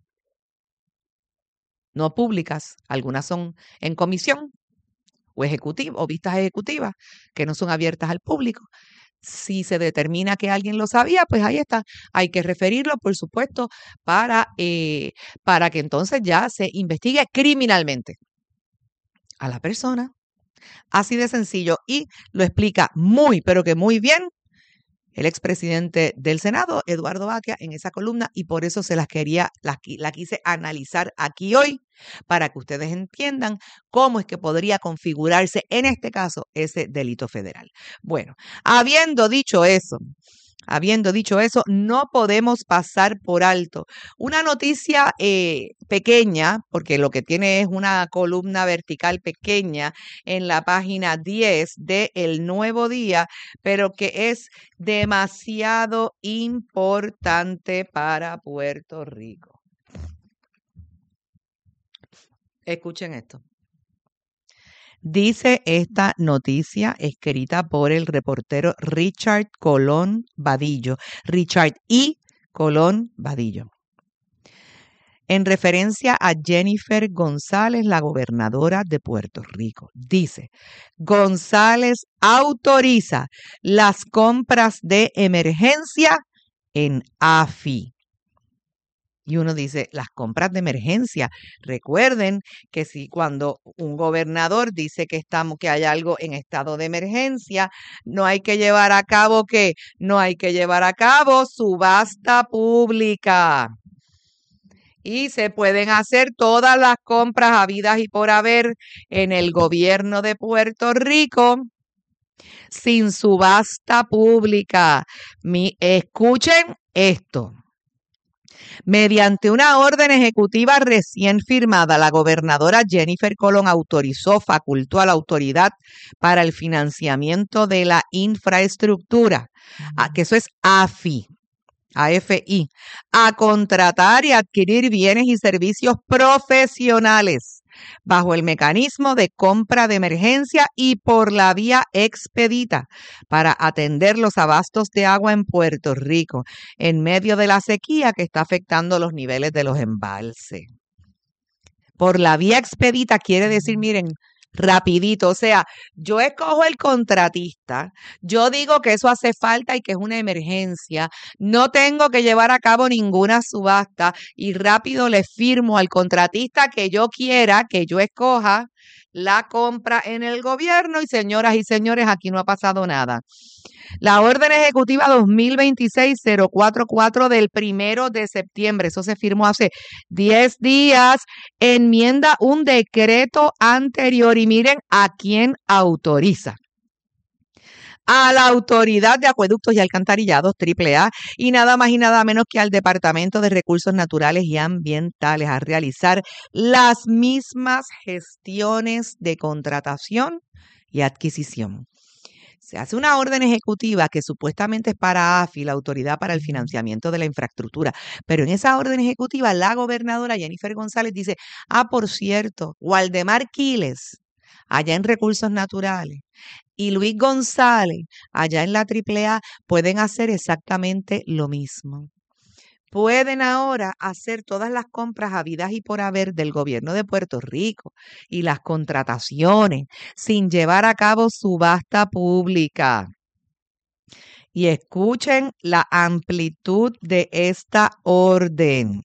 no públicas, algunas son en comisión o vistas ejecutivas que no son abiertas al público. Si se determina que alguien lo sabía, pues ahí está. Hay que referirlo, por supuesto, para que entonces ya se investigue criminalmente a la persona. Así de sencillo, y lo explica muy, pero que muy bien el expresidente del Senado, Eduardo Batia, en esa columna, y por eso la quise analizar aquí hoy, para que ustedes entiendan cómo es que podría configurarse en este caso ese delito federal. Bueno, habiendo dicho eso, no podemos pasar por alto una noticia pequeña, porque lo que tiene es una columna vertical pequeña en la página 10 de El Nuevo Día, pero que es demasiado importante para Puerto Rico. Escuchen esto. Dice esta noticia escrita por el reportero Richard E. Colón Vadillo, en referencia a Jennifer González, la gobernadora de Puerto Rico. Dice, González autoriza las compras de emergencia en AFI. Y uno dice, las compras de emergencia. Recuerden que si cuando un gobernador dice que hay algo en estado de emergencia, no hay que llevar a cabo subasta pública. Y se pueden hacer todas las compras habidas y por haber en el gobierno de Puerto Rico sin subasta pública. Escuchen esto. Mediante una orden ejecutiva recién firmada, la gobernadora Jennifer Colón facultó a la Autoridad para el Financiamiento de la Infraestructura, que eso es AFI, a contratar y adquirir bienes y servicios profesionales bajo el mecanismo de compra de emergencia y por la vía expedita para atender los abastos de agua en Puerto Rico en medio de la sequía que está afectando los niveles de los embalses. Por la vía expedita quiere decir, miren, rapidito, o sea, yo escojo el contratista, yo digo que eso hace falta y que es una emergencia, no tengo que llevar a cabo ninguna subasta y rápido le firmo al contratista que yo quiera, que yo escoja la compra en el gobierno y señoras y señores, aquí no ha pasado nada. La orden ejecutiva 2026-044 del 1 de septiembre, eso se firmó hace 10 días, enmienda un decreto anterior y miren a quién autoriza. A la Autoridad de Acueductos y Alcantarillados, AAA, y nada más y nada menos que al Departamento de Recursos Naturales y Ambientales a realizar las mismas gestiones de contratación y adquisición. Se hace una orden ejecutiva que supuestamente es para AFI, la Autoridad para el Financiamiento de la Infraestructura, pero en esa orden ejecutiva la gobernadora Jennifer González dice, por cierto, Waldemar Quiles allá en Recursos Naturales, y Luis González, allá en la AAA, pueden hacer exactamente lo mismo. Pueden ahora hacer todas las compras habidas y por haber del gobierno de Puerto Rico y las contrataciones sin llevar a cabo subasta pública. Y escuchen la amplitud de esta orden.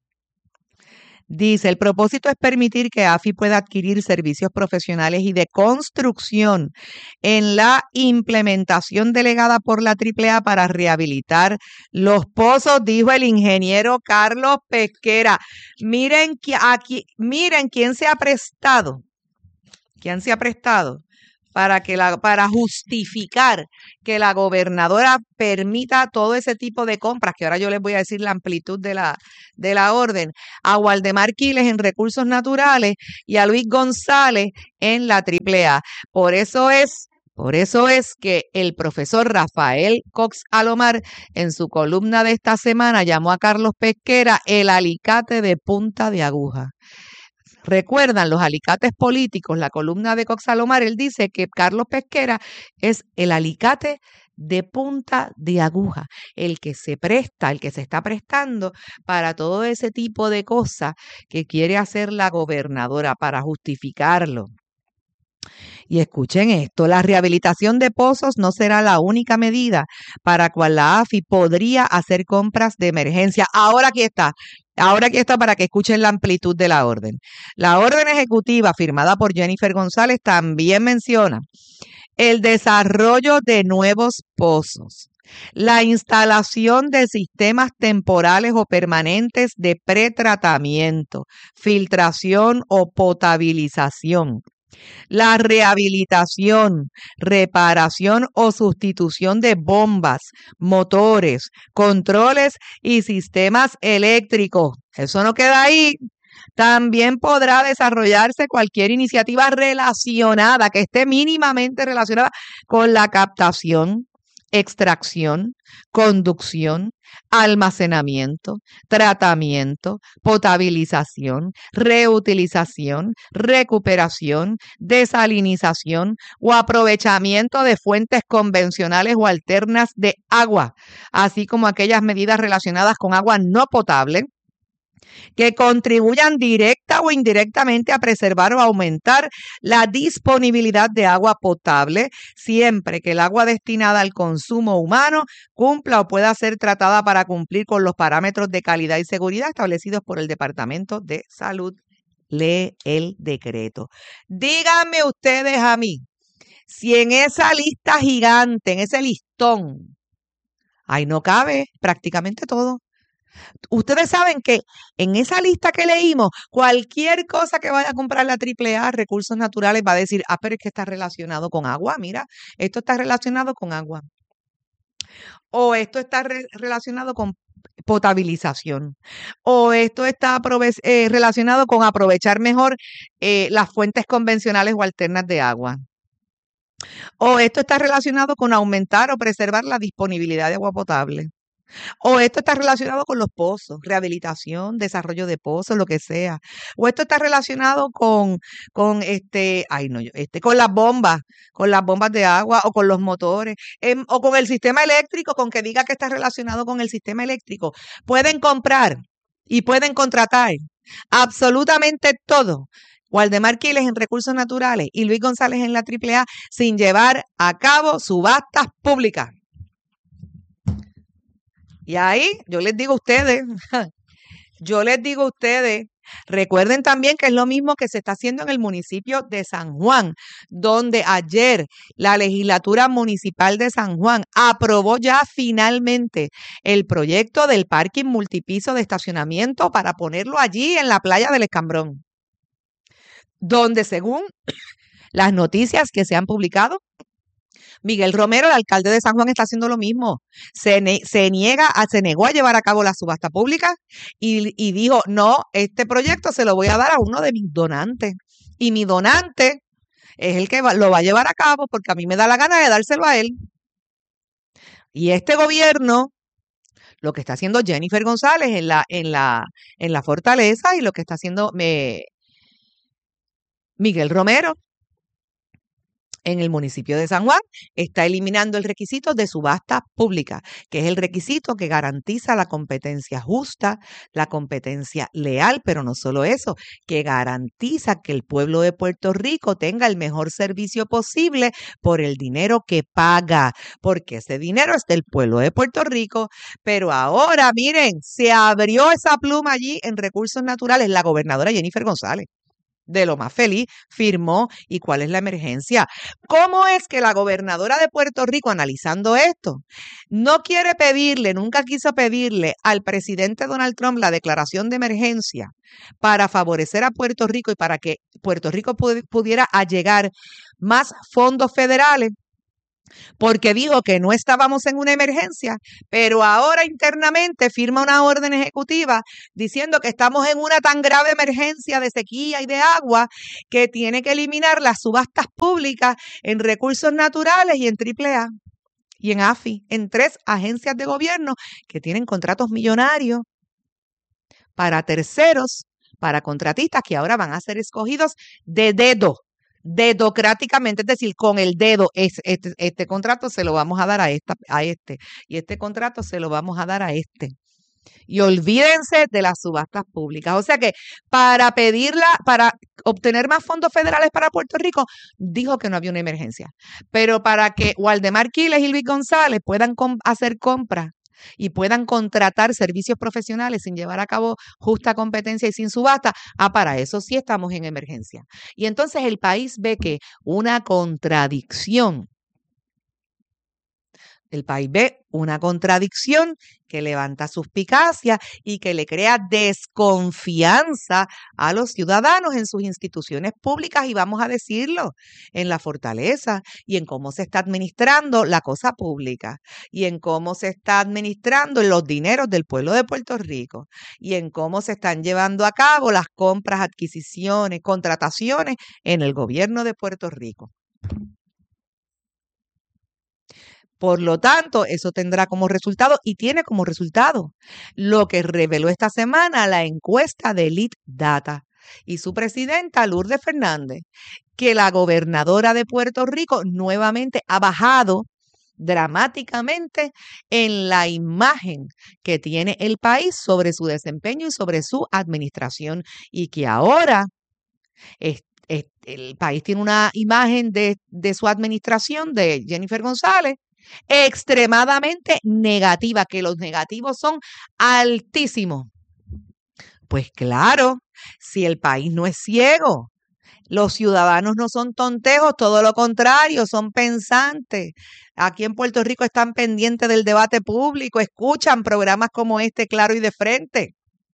Dice, el propósito es permitir que AFI pueda adquirir servicios profesionales y de construcción en la implementación delegada por la AAA para rehabilitar los pozos, dijo el ingeniero Carlos Pesquera. Miren quién se ha prestado. ¿Quién se ha prestado? Para justificar que la gobernadora permita todo ese tipo de compras, que ahora yo les voy a decir la amplitud de la orden, a Waldemar Quiles en Recursos Naturales y a Luis González en la AAA. Por eso es que el profesor Rafael Cox Alomar, en su columna de esta semana, llamó a Carlos Pesquera el alicate de punta de aguja. Recuerdan los alicates políticos, la columna de Cox Alomar, él dice que Carlos Pesquera es el alicate de punta de aguja, el que se está prestando para todo ese tipo de cosas que quiere hacer la gobernadora para justificarlo. Y escuchen esto, la rehabilitación de pozos no será la única medida para cual la AFI podría hacer compras de emergencia. Ahora aquí está para que escuchen la amplitud de la orden. La orden ejecutiva firmada por Jennifer González también menciona el desarrollo de nuevos pozos, la instalación de sistemas temporales o permanentes de pretratamiento, filtración o potabilización, la rehabilitación, reparación o sustitución de bombas, motores, controles y sistemas eléctricos. Eso no queda ahí. También podrá desarrollarse cualquier iniciativa relacionada, que esté mínimamente relacionada con la captación, extracción, conducción, almacenamiento, tratamiento, potabilización, reutilización, recuperación, desalinización o aprovechamiento de fuentes convencionales o alternas de agua, así como aquellas medidas relacionadas con agua no potable que contribuyan directa o indirectamente a preservar o aumentar la disponibilidad de agua potable, siempre que el agua destinada al consumo humano cumpla o pueda ser tratada para cumplir con los parámetros de calidad y seguridad establecidos por el Departamento de Salud. Lee el decreto. Díganme ustedes a mí, si en esa lista gigante, en ese listón, ahí no cabe prácticamente todo. Ustedes saben que en esa lista que leímos, cualquier cosa que vaya a comprar la AAA, Recursos Naturales, va a decir, pero es que está relacionado con agua, mira, esto está relacionado con agua. O esto está relacionado con potabilización. O esto está relacionado con aprovechar mejor las fuentes convencionales o alternas de agua. O esto está relacionado con aumentar o preservar la disponibilidad de agua potable. O esto está relacionado con los pozos, rehabilitación, desarrollo de pozos, lo que sea. O esto está relacionado con las bombas de agua o con los motores, o con el sistema eléctrico, con que diga que está relacionado con el sistema eléctrico. Pueden comprar y pueden contratar absolutamente todo. Waldemar Quiles en Recursos Naturales y Luis González en la AAA sin llevar a cabo subastas públicas. Y ahí yo les digo a ustedes, recuerden también que es lo mismo que se está haciendo en el municipio de San Juan, donde ayer la legislatura municipal de San Juan aprobó ya finalmente el proyecto del parking multipiso de estacionamiento para ponerlo allí en la playa del Escambrón, donde según las noticias que se han publicado, Miguel Romero, el alcalde de San Juan, está haciendo lo mismo. Se negó a llevar a cabo la subasta pública y dijo, no, este proyecto se lo voy a dar a uno de mis donantes. Y mi donante es el que lo va a llevar a cabo porque a mí me da la gana de dárselo a él. Y este gobierno, lo que está haciendo Jennifer González en la Fortaleza y lo que está haciendo Miguel Romero en el municipio de San Juan está eliminando el requisito de subasta pública, que es el requisito que garantiza la competencia justa, la competencia leal, pero no solo eso, que garantiza que el pueblo de Puerto Rico tenga el mejor servicio posible por el dinero que paga, porque ese dinero es del pueblo de Puerto Rico. Pero ahora, miren, se abrió esa pluma allí en Recursos Naturales, la gobernadora Jennifer González, de lo más feliz, firmó. ¿Y cuál es la emergencia? ¿Cómo es que la gobernadora de Puerto Rico, analizando esto, no quiere pedirle, nunca quiso pedirle al presidente Donald Trump la declaración de emergencia para favorecer a Puerto Rico y para que Puerto Rico pudiera allegar más fondos federales? Porque dijo que no estábamos en una emergencia, pero ahora internamente firma una orden ejecutiva diciendo que estamos en una tan grave emergencia de sequía y de agua que tiene que eliminar las subastas públicas en Recursos Naturales y en AAA y en AFI, en 3 agencias de gobierno que tienen contratos millonarios para terceros, para contratistas que ahora van a ser escogidos de dedo. Dedocráticamente, es decir, con el dedo, este contrato se lo vamos a dar a este, y este contrato se lo vamos a dar a este. Y olvídense de las subastas públicas. O sea que para obtener más fondos federales para Puerto Rico, dijo que no había una emergencia. Pero para que Waldemar Quiles y Luis González puedan hacer compras y puedan contratar servicios profesionales sin llevar a cabo justa competencia y sin subasta, para eso sí estamos en emergencia. Y entonces el país ve que una contradicción. El país ve una contradicción que levanta suspicacia y que le crea desconfianza a los ciudadanos en sus instituciones públicas y, vamos a decirlo, en la fortaleza y en cómo se está administrando la cosa pública y en cómo se está administrando los dineros del pueblo de Puerto Rico y en cómo se están llevando a cabo las compras, adquisiciones, contrataciones en el gobierno de Puerto Rico. Por lo tanto, eso tendrá como resultado y tiene como resultado lo que reveló esta semana la encuesta de Elite Data y su presidenta Lourdes Fernández, que la gobernadora de Puerto Rico nuevamente ha bajado dramáticamente en la imagen que tiene el país sobre su desempeño y sobre su administración, y que ahora el país tiene una imagen de su administración, de Jennifer González, extremadamente negativa, que los negativos son altísimos. Pues claro, si el país no es ciego, los ciudadanos no son tontejos, todo lo contrario, son pensantes. Aquí en Puerto Rico están pendientes del debate público, escuchan programas como este, Claro y de Frente.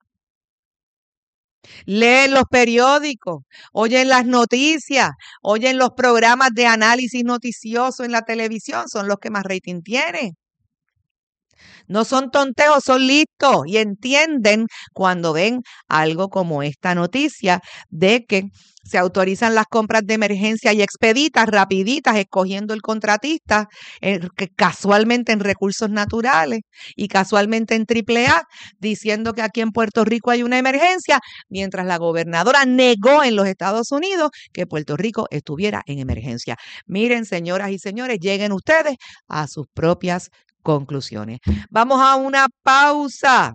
Leen los periódicos, oyen las noticias, oyen los programas de análisis noticioso en la televisión, son los que más rating tienen. No son tonteos, son listos y entienden cuando ven algo como esta noticia de que se autorizan las compras de emergencia y expeditas, rapiditas, escogiendo el contratista, que casualmente en Recursos Naturales y casualmente en AAA, diciendo que aquí en Puerto Rico hay una emergencia, mientras la gobernadora negó en los Estados Unidos que Puerto Rico estuviera en emergencia. Miren, señoras y señores, lleguen ustedes a sus propias conclusiones. Vamos a una pausa.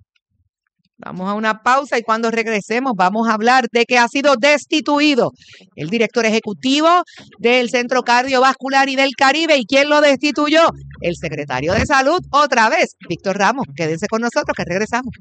Y cuando regresemos vamos a hablar de que ha sido destituido el director ejecutivo del Centro Cardiovascular y del Caribe. ¿Y quién lo destituyó? El secretario de Salud, otra vez, Víctor Ramos. Quédense con nosotros que regresamos.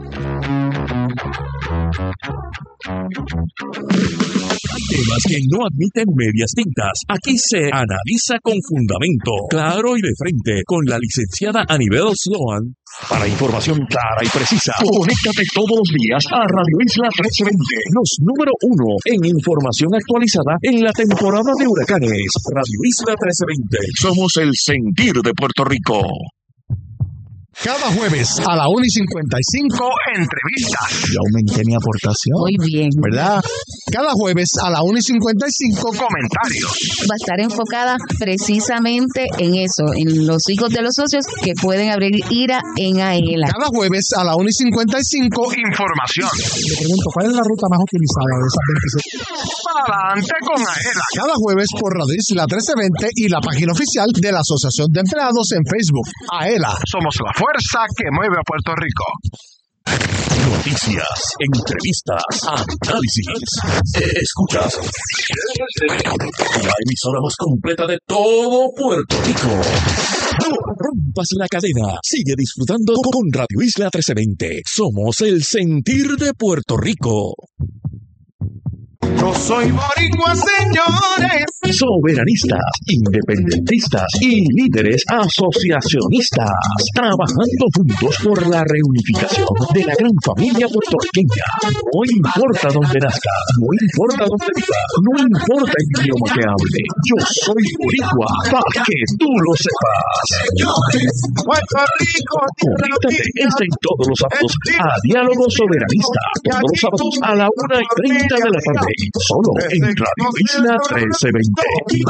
Temas que no admiten medias tintas. Aquí se analiza con fundamento, claro y de frente, con la licenciada Anibel Sloan. Para información clara y precisa, conéctate todos los días a Radio Isla 1320, los número 1 en información actualizada en la temporada de huracanes. Radio Isla 1320, somos el sentir de Puerto Rico. Cada jueves a la 1:55, entrevistas. Yo aumenté mi aportación. Muy bien. ¿Verdad? Cada jueves a la 1:55, comentarios. Va a estar enfocada precisamente en eso, en los hijos de los socios que pueden abrir IRA en AELA. Cada jueves a la 1:55, información. Le pregunto, ¿cuál es la ruta más utilizada de esas 26? Pa'lante con Aela. Cada jueves por Radio Isla 1320 y la página oficial de la Asociación de Empleados en Facebook. Aela, somos la fuerza que mueve a Puerto Rico. Noticias, entrevistas, análisis. Escuchas la emisora más completa de todo Puerto Rico. No rompas la cadena. Sigue disfrutando con Radio Isla 1320. Somos el sentir de Puerto Rico. Yo soy boricua, señores. Soberanistas, independentistas y líderes asociacionistas, trabajando juntos por la reunificación de la gran familia puertorriqueña. No importa dónde nazcas, no importa dónde vivas, no importa el idioma que hable. Yo soy boricua, para que tú lo sepas. Puerto Rico. Conéctate en todos los sábados a Diálogo Soberanista, todos los sábados a la 1:30 de la tarde. Solo en Radio Isla 1320.